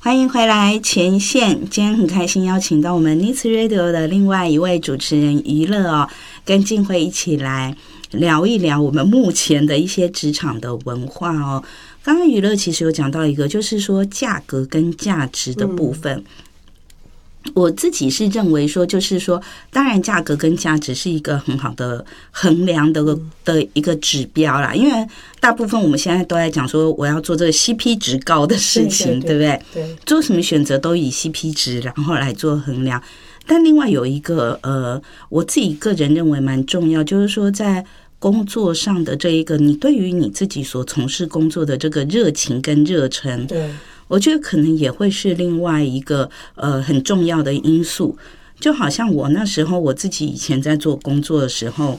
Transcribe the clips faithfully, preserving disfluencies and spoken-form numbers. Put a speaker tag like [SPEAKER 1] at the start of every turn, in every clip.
[SPEAKER 1] 欢迎回来前线，今天很开心邀请到我们 Needs Radio 的另外一位主持人娱乐哦，跟静慧一起来聊一聊我们目前的一些职场的文化哦。刚刚娱乐其实有讲到一个，就是说价格跟价值的部分。嗯，我自己是认为说，就是说，当然价格跟价值是一个很好的衡量的的一个指标啦。因为大部分我们现在都在讲说，我要做这个 C P 值高的事情， 对, 对, 对, 对不对？对，做什么选择都以 C P 值然后来做衡量。但另外有一个呃，我自己个人认为蛮重要，就是说在工作上的这一个，你对于你自己所从事工作的这个热情跟热忱，对。我觉得可能也会是另外一个呃很重要的因素，就好像我那时候我自己以前在做工作的时候，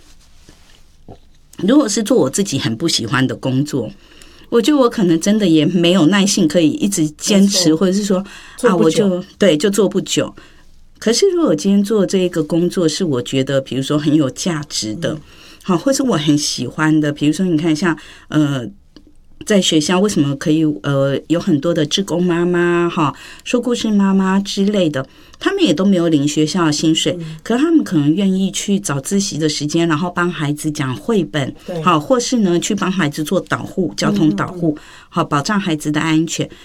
[SPEAKER 1] 如果是做我自己很不喜欢的工作，我觉得我可能真的也没有耐性可以一直坚持，或者是说啊我就对就做不久。可是如果我今天做这个工作是我觉得比如说很有价值的，好，或是我很喜欢的，比如说你看像呃。在学校为什么可以呃有很多的志工妈妈哈说故事妈妈之类的，他们也都没有领学校的薪水，可是他们可能愿意去早自习的时间，然后帮孩子讲绘本，好，或是呢去帮孩子做导护交通导护，好，保障孩子的安全。